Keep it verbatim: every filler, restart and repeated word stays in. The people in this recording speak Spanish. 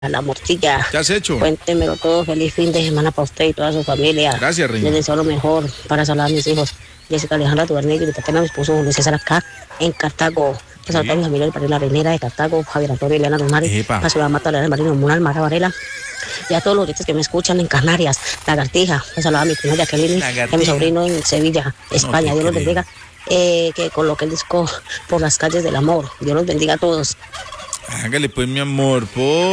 La morcilla. ¿Qué has hecho? Cuéntemelo todo. Feliz fin de semana para usted y toda su familia. Gracias, Reina. Les deseo lo mejor para saludar a mis hijos. Jessica Alejandra Tubernegui, y Tatiana, mi esposo Julio César acá en Cartago. Para saludar a mi familia del barrio La Reinera de Cartago, Javier Antonio y Eliana Romari. Epa. Para saludar a Marta León Marino Munal, Mara Varela. Y a todos los oyentes que me escuchan en Canarias, Lagartija. Para saludar a mi prima Jacqueline y a mi sobrino en Sevilla, España. te Dios los creo. bendiga. Eh, que coloque el disco Por las calles del amor. Dios los bendiga a todos. Hágale pues, mi amor, por